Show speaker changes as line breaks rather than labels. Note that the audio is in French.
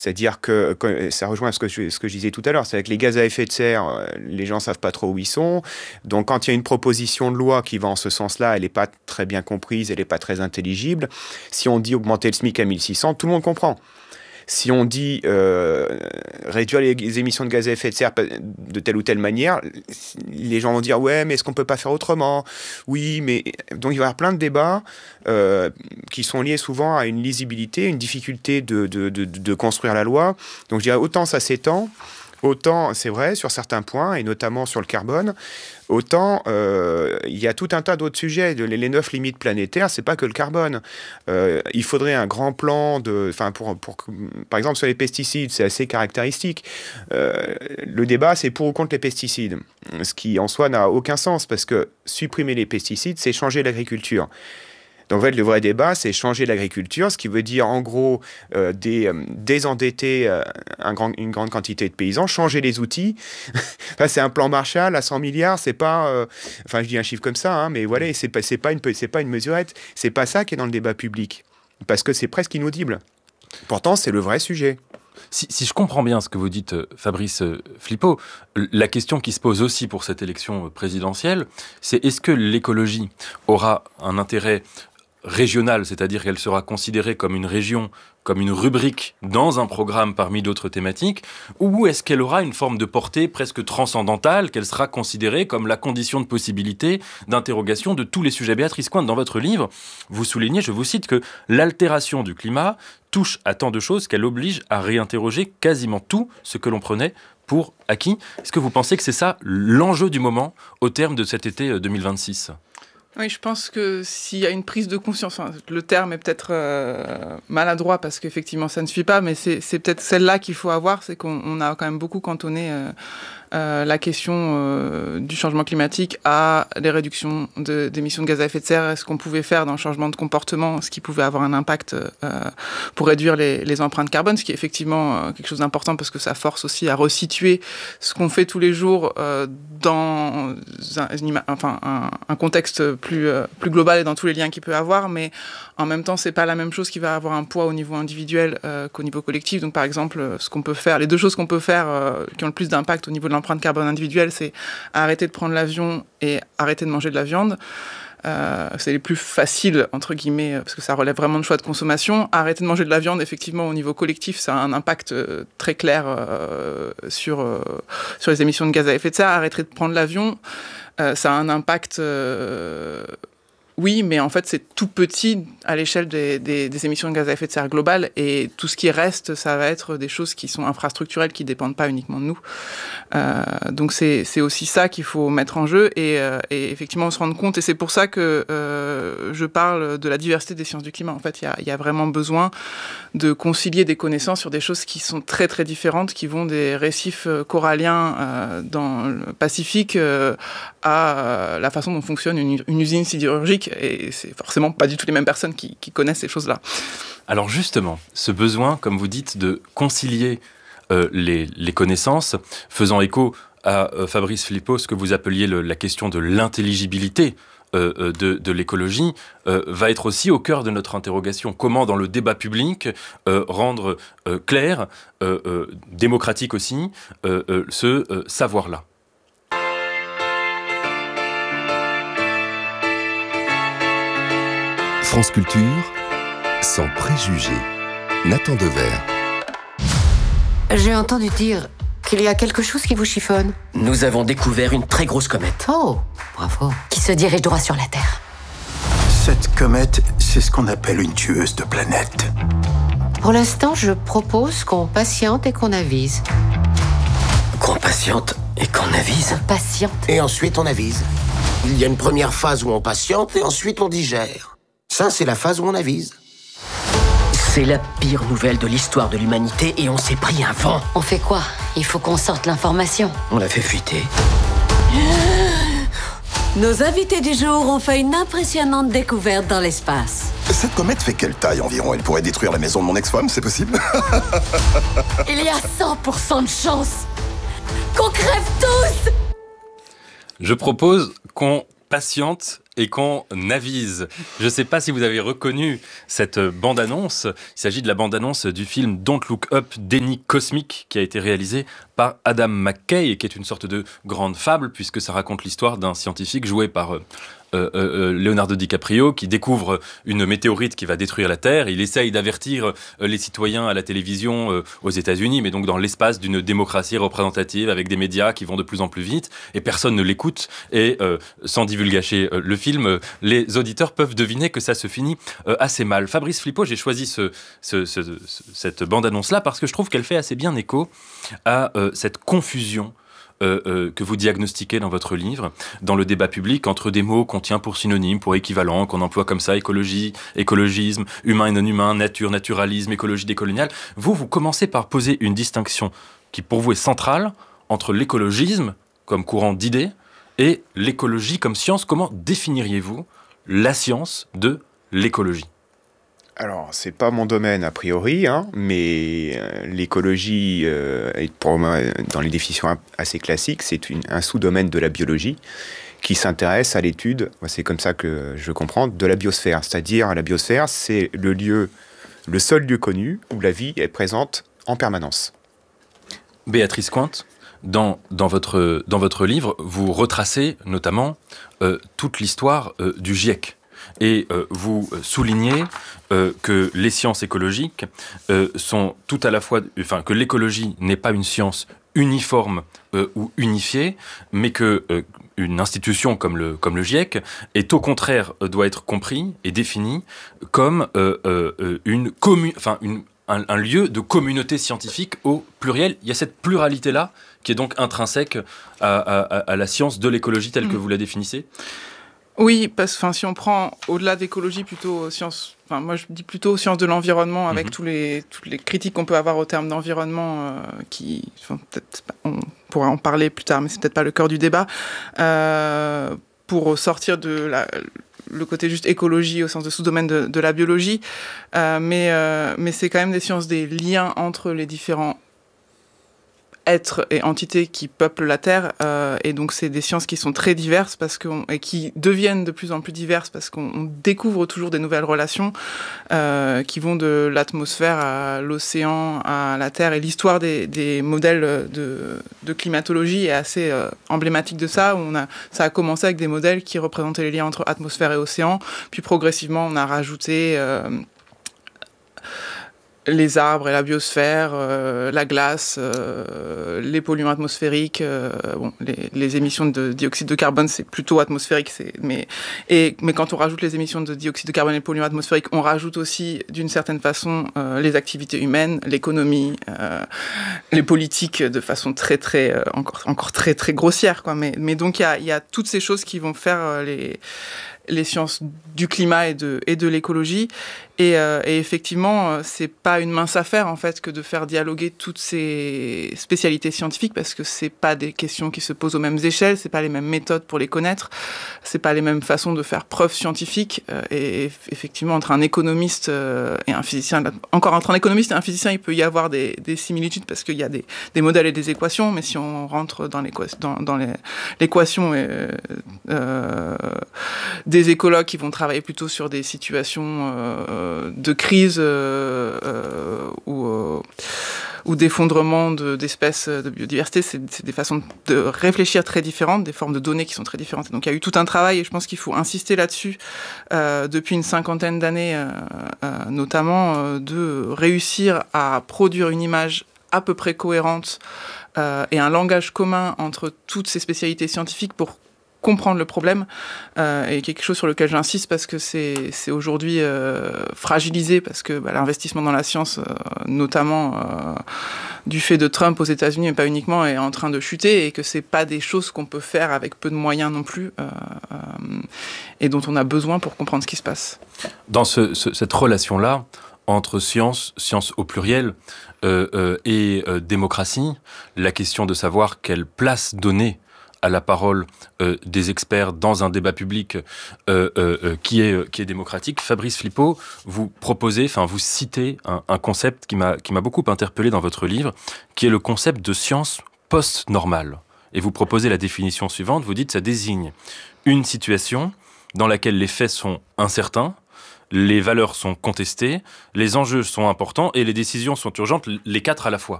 C'est-à-dire que ça rejoint ce que je disais tout à l'heure, c'est avec les gaz à effet de serre, les gens ne savent pas trop où ils sont. Donc quand il y a une proposition de loi qui va en ce sens-là, elle n'est pas très bien comprise, elle n'est pas très intelligible. Si on dit augmenter le SMIC à 1600, tout le monde comprend. Si on dit réduire les émissions de gaz à effet de serre de telle ou telle manière, les gens vont dire « ouais, mais est-ce qu'on ne peut pas faire autrement ?» Oui, mais... Donc il va y avoir plein de débats qui sont liés souvent à une lisibilité, une difficulté de construire la loi. Donc je dirais autant ça s'étend, autant c'est vrai sur certains points, et notamment sur le carbone, autant il y a tout un tas d'autres sujets. Les 9 limites planétaires, c'est pas que le carbone. Il faudrait un grand plan par exemple sur les pesticides, c'est assez caractéristique. Le débat, c'est pour ou contre les pesticides, ce qui en soi n'a aucun sens, parce que supprimer les pesticides, c'est changer l'agriculture. Donc en fait, le vrai débat, c'est changer l'agriculture, ce qui veut dire en gros désendetter une grande quantité de paysans, changer les outils. Enfin, c'est un plan Marshall à 100 milliards, c'est pas... je dis un chiffre comme ça, hein, mais voilà, c'est pas une mesurette. C'est pas ça qui est dans le débat public, parce que c'est presque inaudible. Pourtant, c'est le vrai sujet.
Si je comprends bien ce que vous dites, Fabrice Flippo, la question qui se pose aussi pour cette élection présidentielle, c'est est-ce que l'écologie aura un intérêt régionale, c'est-à-dire qu'elle sera considérée comme une région, comme une rubrique dans un programme parmi d'autres thématiques, ou est-ce qu'elle aura une forme de portée presque transcendantale, qu'elle sera considérée comme la condition de possibilité d'interrogation de tous les sujets? Béatrice Cointe, dans votre livre, vous soulignez, je vous cite, que l'altération du climat touche à tant de choses qu'elle oblige à réinterroger quasiment tout ce que l'on prenait pour acquis. Est-ce que vous pensez que c'est ça l'enjeu du moment au terme de cet été 2026 ?
Oui, je pense que s'il y a une prise de conscience, le terme est peut-être maladroit parce qu'effectivement ça ne suffit pas, mais c'est peut-être celle-là qu'il faut avoir, c'est qu'on a quand même beaucoup cantonné la question du changement climatique à les réductions d'émissions de gaz à effet de serre, ce qu'on pouvait faire dans le changement de comportement, ce qui pouvait avoir un impact pour réduire les empreintes carbone, ce qui est effectivement quelque chose d'important parce que ça force aussi à resituer ce qu'on fait tous les jours dans un contexte plus global et dans tous les liens qu'il peut avoir, mais en même temps, c'est pas la même chose qui va avoir un poids au niveau individuel qu'au niveau collectif. Donc, par exemple, ce qu'on peut faire, les deux choses qu'on peut faire qui ont le plus d'impact au niveau de l'empreinte carbone individuelle, c'est arrêter de prendre l'avion et arrêter de manger de la viande. C'est les plus faciles, entre guillemets, parce que ça relève vraiment de choix de consommation. Arrêter de manger de la viande, effectivement, au niveau collectif, ça a un impact très clair sur les émissions de gaz à effet de serre. Arrêter de prendre l'avion, ça a un impact... Oui, mais en fait, c'est tout petit à l'échelle des émissions de gaz à effet de serre globales, et tout ce qui reste, ça va être des choses qui sont infrastructurelles, qui ne dépendent pas uniquement de nous. Donc c'est aussi ça qu'il faut mettre en jeu, et effectivement se rendre compte, et c'est pour ça que je parle de la diversité des sciences du climat. En fait, il y a vraiment besoin de concilier des connaissances sur des choses qui sont très très différentes, qui vont des récifs coralliens dans le Pacifique à la façon dont fonctionne une usine sidérurgique, et c'est forcément pas du tout les mêmes personnes qui connaissent ces choses-là.
Alors justement, ce besoin, comme vous dites, de concilier les connaissances, faisant écho à Fabrice Flippo, ce que vous appeliez la question de l'intelligibilité de l'écologie, va être aussi au cœur de notre interrogation. Comment, dans le débat public, rendre clair, démocratique aussi, ce savoir-là?
France Culture, sans préjugés. Nathan Devers.
J'ai entendu dire qu'il y a quelque chose qui vous chiffonne.
Nous avons découvert une très grosse comète.
Oh, bravo. Qui se dirige droit sur la Terre.
Cette comète, c'est ce qu'on appelle une tueuse de planètes.
Pour l'instant, je propose qu'on patiente et qu'on avise.
Qu'on patiente et qu'on avise.
Patiente.
Et ensuite, on avise. Il y a une première phase où on patiente et ensuite on digère. Ça, c'est la phase où on avise.
C'est la pire nouvelle de l'histoire de l'humanité et on s'est pris un vent.
On fait quoi? Il faut qu'on sorte l'information.
On l'a fait fuiter.
Nos invités du jour ont fait une impressionnante découverte dans l'espace.
Cette comète fait quelle taille environ? Elle pourrait détruire la maison de mon ex-femme, c'est possible?
Il y a 100% de chance qu'on crève tous.
Je propose qu'on patiente et qu'on avise. Je ne sais pas si vous avez reconnu cette bande-annonce. Il s'agit de la bande-annonce du film Don't Look Up, Déni cosmique, qui a été réalisé par Adam McKay, et qui est une sorte de grande fable, puisque ça raconte l'histoire d'un scientifique joué par Leonardo DiCaprio, qui découvre une météorite qui va détruire la Terre. Il essaye d'avertir les citoyens à la télévision aux États-Unis, mais donc dans l'espace d'une démocratie représentative, avec des médias qui vont de plus en plus vite, et personne ne l'écoute. Et sans divulgacher le film, les auditeurs peuvent deviner que ça se finit assez mal. Fabrice Flippo, j'ai choisi cette bande-annonce-là parce que je trouve qu'elle fait assez bien écho à cette confusion que vous diagnostiquez dans votre livre, dans le débat public, entre des mots qu'on tient pour synonymes, pour équivalents, qu'on emploie comme ça, écologie, écologisme, humain et non humain, nature, naturalisme, écologie décoloniale. Vous commencez par poser une distinction qui pour vous est centrale entre l'écologisme comme courant d'idées et l'écologie comme science. Comment définiriez-vous la science de l'écologie ?
Alors, c'est pas mon domaine a priori, mais l'écologie est pour moi, dans les définitions assez classiques, c'est un sous-domaine de la biologie qui s'intéresse à l'étude, c'est comme ça que je comprends, de la biosphère. C'est-à-dire, la biosphère, c'est le seul lieu connu où la vie est présente en permanence.
Béatrice Cointe, dans votre livre, vous retracez notamment toute l'histoire du GIEC. Et vous soulignez que les sciences écologiques sont tout à la fois... Enfin, que l'écologie n'est pas une science uniforme ou unifiée, mais que une institution comme le GIEC est au contraire, doit être compris et défini comme un lieu de communauté scientifique au pluriel. Il y a cette pluralité-là qui est donc intrinsèque à la science de l'écologie telle que vous la définissez.
Oui, parce que si on prend au-delà d'écologie, plutôt sciences, moi je dis plutôt sciences de l'environnement, avec toutes les critiques qu'on peut avoir au terme d'environnement, peut-être on pourra en parler plus tard, mais c'est peut-être pas le cœur du débat, pour sortir de le côté juste écologie au sens de sous-domaine de la biologie, mais c'est quand même des sciences des liens entre les différents êtres et entités qui peuplent la Terre, et donc c'est des sciences qui sont très diverses et qui deviennent de plus en plus diverses parce qu'on découvre toujours des nouvelles relations qui vont de l'atmosphère à l'océan, à la Terre, et l'histoire des modèles de climatologie est assez emblématique de ça, où ça a commencé avec des modèles qui représentaient les liens entre atmosphère et océan, puis progressivement on a rajouté les arbres et la biosphère, la glace, les polluants atmosphériques, les émissions de dioxyde de carbone, c'est plutôt atmosphérique, mais quand on rajoute les émissions de dioxyde de carbone et les polluants atmosphériques, on rajoute aussi d'une certaine façon les activités humaines, l'économie, les politiques de façon très très encore très très grossière, quoi. Mais donc il y a toutes ces choses qui vont faire les sciences du climat et de l'écologie. Et effectivement, c'est pas une mince affaire, en fait, que de faire dialoguer toutes ces spécialités scientifiques, parce que c'est pas des questions qui se posent aux mêmes échelles, c'est pas les mêmes méthodes pour les connaître, c'est pas les mêmes façons de faire preuve scientifique. Et effectivement, entre un économiste et un physicien, encore entre un économiste et un physicien, il peut y avoir des similitudes, parce qu'il y a des modèles et des équations, mais si on rentre dans l'équation des écologues qui vont travailler plutôt sur des situations de crise ou d'effondrement d'espèces de biodiversité, c'est des façons de réfléchir très différentes, des formes de données qui sont très différentes. Et donc il y a eu tout un travail, et je pense qu'il faut insister là-dessus depuis une 50aine d'années, notamment de réussir à produire une image à peu près cohérente et un langage commun entre toutes ces spécialités scientifiques pour comprendre le problème, et quelque chose sur lequel j'insiste parce que c'est aujourd'hui fragilisé, parce que l'investissement dans la science, notamment du fait de Trump aux États-Unis, mais pas uniquement, est en train de chuter, et que c'est pas des choses qu'on peut faire avec peu de moyens non plus, et dont on a besoin pour comprendre ce qui se passe.
Dans cette relation-là entre science au pluriel, et démocratie, la question de savoir quelle place donner à la parole des experts dans un débat public qui est démocratique. Fabrice Flippo, vous citez un concept qui m'a beaucoup interpellé dans votre livre, qui est le concept de science post-normale. Et vous proposez la définition suivante, vous dites ça désigne une situation dans laquelle les faits sont incertains, les valeurs sont contestées, les enjeux sont importants et les décisions sont urgentes, les 4 à la fois.